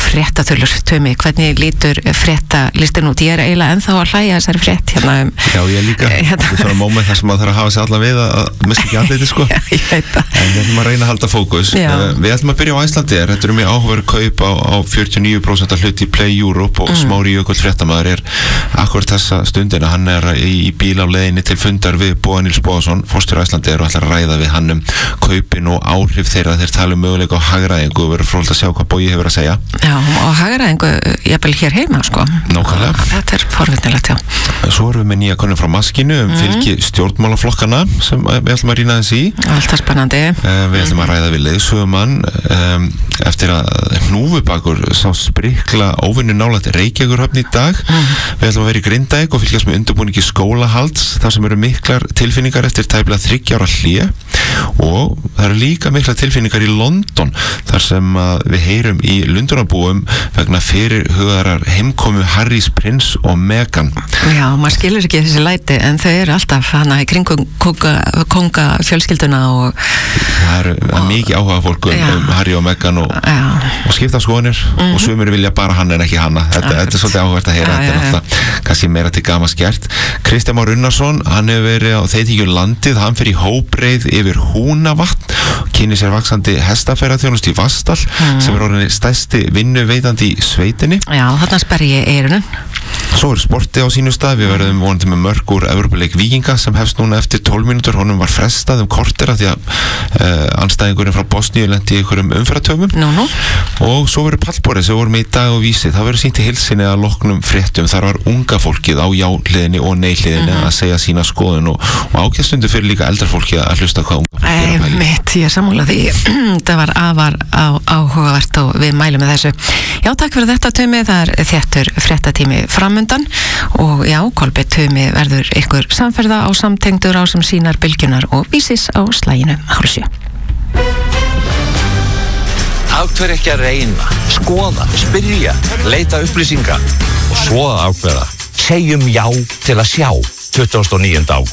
fréttaþulur, Tumi, hvernig lítur fréttalistin út? Ég eiginlega ennþá að hlæja þessari frétt hérna Já, ég líka, þetta er svona moment þar sem maður þarf að hafa sig allan við að missa ekki andliti, sko. Já, ég veit það. En við ætlum að reyna að halda fókus. Við ætlum að byrja á Icelandair. Þetta mjög áhugaverð kaup á 49% af hluti í Play Europe og Smári Jökull fréttamaður akkurat þessa stundina. Hann í bíl á leiðinni til fundar við Boga Níls Bogason, forstjóri Icelandair, og ætlar að ræða við hann kaupin og áhrif þeirra. Þeir tala möguleika á hagræðingu og verður fróðlegt að sjá hvað Bogi hefur að segja. Já, og hagræðingu jafnvel hér heima, sko. Nákvæmlega. Þetta forvitnilegt, já. Svo erum við með nýja könnun frá Maskínu fylgi stjórnmálaflokkana sem við ætlum að rýna þess í. Alltaf spennandi. Við ætlum að ræða við leiðsögumann eftir að hnúfubakur sá sprikla óvinnu nálægt Reykjavíkurhöfn í dag. Við ætlum að vera í Grindavík og fylgjast með undirbúningi skólahalds þar sem eru miklar tilfinningar eftir tæplega 3 ára hlé og það eru líka miklar tilfinningar í London þar sem við heyrum í Lundunarbúum vegna fyrirhugaðrar heimkomu Harrys prins og Meghan. Já, maður skilur ekki þessi læti en þau eru alltaf hana í kringum konga fjölskylduna og það er mikið áhuga fólk Harry og Meghan og skipta skoðanir og sumir vilja bara hann en ekki hanna. Þetta er svolítið áhugavert að heyra. Þetta er alltaf kannski meira til gamans gert. Kristján Már Unnarsson, hann hefur verið á Þeytigju landið, hann fer í hópreið yfir Húnavatn og kynni sér vaxandi hestaferðaþjónustu í Vatnsdal sem orðinni stærsti vinnuveitandi í sveitinni. Já, þarna sperri ég eyrunum. Svo sporti á sínu stað, við verðum vonandi með mörk úr Evrópuleik Víkinga sem hefst núna eftir 12 mínútur, honum var frestað kortera því að andstæðingurinn frá Bosníu lenti í einhverjum umferðartöfum og svo verður pallborðið sem vorum í Dag og Vísi, það verður sýnt í heilsinni að loknum fréttum, þar var unga fólkið á já-hliðinni og nei-hliðinni að segja sína skoðun og ágæðstundu fyrir líka eldra fólkið að hlusta hvað unga fólkið er að pæla. Ég er sammála því, það var afar áhugavert og við mælum með þessu. Já, takk fyrir þetta Tumi, það er þéttur fréttatími framundan og já, Kolbeinn Tumi verður ykkur samferða á samtengdur á sem sínar bylgjunar og Vísis á slaginu 6:30. Af hverju ekki að reyna, skoða, spyrja, leita upplýsinga og svo að ákveða. Segjum já til að sjá 29. ágúst.